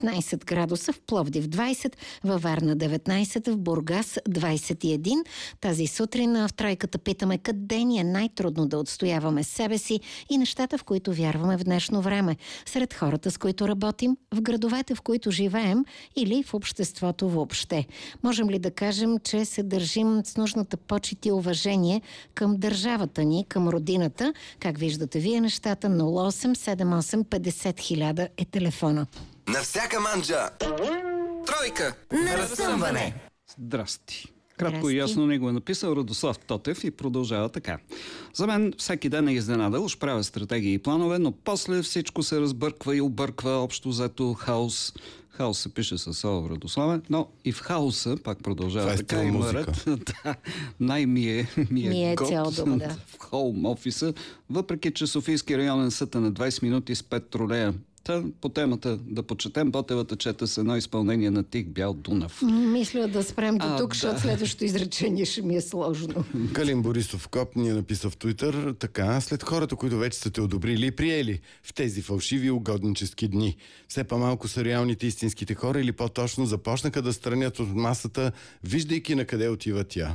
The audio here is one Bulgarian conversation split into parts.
15 градуса, в Пловдив 20, във Варна 19, в Бургас 21. Тази сутрин в тройката питаме къде ни е най-трудно да отстояваме себе си и нещата, в които вярваме в днешно време. Сред хората, с които работим, в градовете, в които живеем или в обществото въобще. Можем ли да кажем, че се държим с нужната почит и уважение към държавата ни, към родината? Как виждате вие нещата? 0878 50 000 е телефона. На всяка манджа! Тройка! На разсъмване! Здрасти. Кратко и ясно него е написал Радослав Тотев и продължава така. За мен всеки ден е изненада, уж правя стратегии и планове, но после всичко се разбърква и обърква, общо взето хаос. Хаос се пише с О в Радославе, но и в хаоса, пак продължава така и мърът. Да, най-ми е цял дом, да. В хоум офиса, въпреки че Софийски районен съд е на 20 минути с 5 тролея. По темата да почетем Ботевата чета с едно изпълнение на Тих Бял Дунав. Мисля да спрем до тук, защото следващото изречение ще ми е сложно. Калин Борисов Коп ни е написал в Туитър така: след хората, които вече са те одобрили и приели в тези фалшиви угоднически дни. Все по-малко са реалните истинските хора, или по-точно започнаха да странят от масата, виждайки на къде отива тя.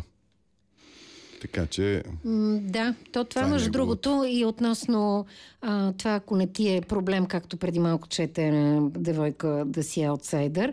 Така че... Да, това между другото и относно това, ако не ти е проблем, както преди малко чете девойка да си аутсайдър,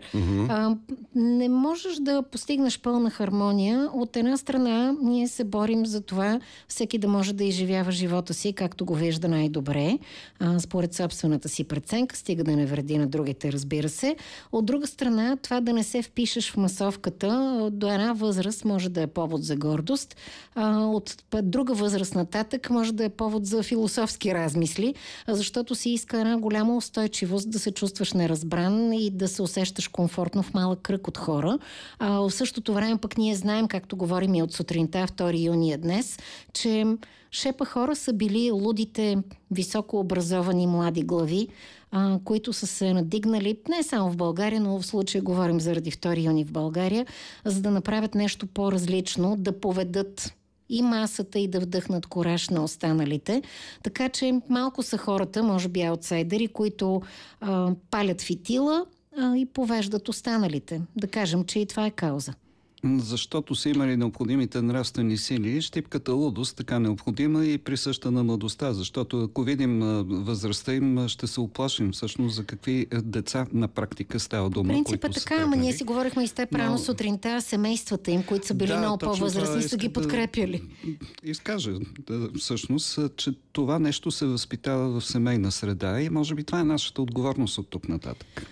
не можеш да постигнеш пълна хармония. От една страна ние се борим за това всеки да може да изживява живота си, както го вижда най-добре, според собствената си преценка, стига да не вреди на другите, разбира се. От друга страна, това да не се впишеш в масовката до една възраст може да е повод за гордост. От друга възраст нататък може да е повод за философски размисли, защото си иска една голяма устойчивост да се чувстваш неразбран и да се усещаш комфортно в малък кръг от хора. В същото време пък ние знаем, както говорим и от сутринта, 2 юни е днес, че шепа хора са били лудите, високо образовани млади глави, които са се надигнали не само в България, но в случая говорим заради 2 юни в България, за да направят нещо по-различно, да поведат и масата и да вдъхнат кураж на останалите. Така че малко са хората, може би аутсайдери, които палят фитила и повеждат останалите. Да кажем, че и това е кауза. Защото са имали необходимите нравствени сили, щипката лудост така необходима и присъща на младостта, защото ако видим възрастта им, ще се оплашим всъщност за какви деца на практика става дума. Принципа така, ама ние си говорихме и с теб рано сутринта, семействата им, които са били много по-възрастни, са ги подкрепяли. Изкажа всъщност, че това нещо се възпитава в семейна среда и може би това е нашата отговорност от тук нататък.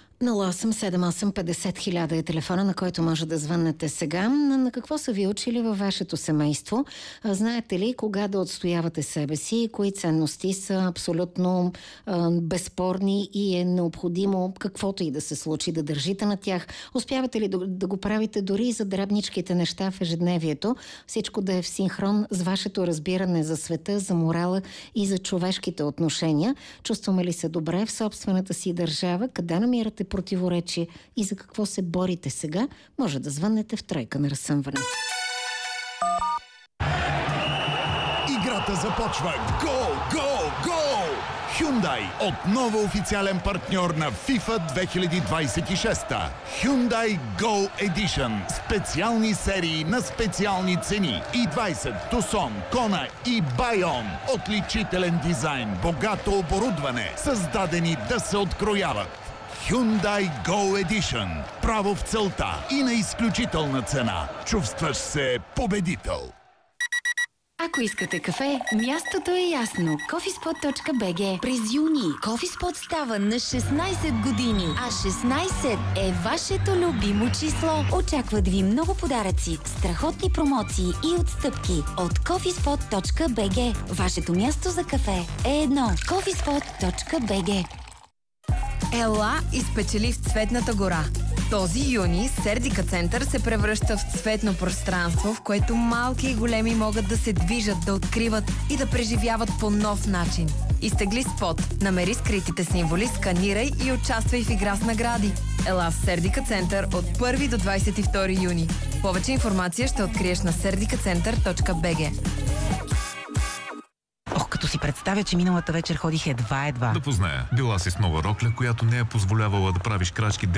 0878 50 000 е телефона, на който може да звъннете сега. На какво са ви учили във вашето семейство? Знаете ли кога да отстоявате себе си? Кои ценности са абсолютно безспорни и е необходимо каквото и да се случи да държите на тях? Успявате ли да го правите дори и за дребничките неща в ежедневието? Всичко да е в синхрон с вашето разбиране за света, за морала и за човешките отношения? Чувстваме ли се добре в собствената си държава? Къде намирате противоречие и за какво се борите сега? Може да звъннете в тройка на разсъмване. Играта започва! Гол! Гол! Гол! Hyundai отново официален партньор на FIFA 2026. Hyundai Go Edition. Специални серии на специални цени. i20, Tucson, Kona и Bayon. Отличителен дизайн, богато оборудване, създадени да се открояват. Hyundai Go Edition. Право в целта и на изключителна цена. Чувстваш се победител. Ако искате кафе, мястото е ясно. Coffeespot.bg. През юни Coffeespot става на 16 години, а 16 е вашето любимо число. Очакват ви много подаръци, страхотни промоции и отстъпки от Coffeespot.bg. Вашето място за кафе е едно. Coffeespot.bg. Ела и спечели в Цветната гора. Този юни Сердика център се превръща в цветно пространство, в което малки и големи могат да се движат, да откриват и да преживяват по нов начин. Изтегли спот, намери скритите символи, сканирай и участвай в игра с награди. Ела в Сердика център от 1 до 22 юни. Повече информация ще откриеш на serdikacenter.bg. Като си представя, че миналата вечер ходих едва. Да позная. Била си с нова рокля, която не е позволявала да правиш крачки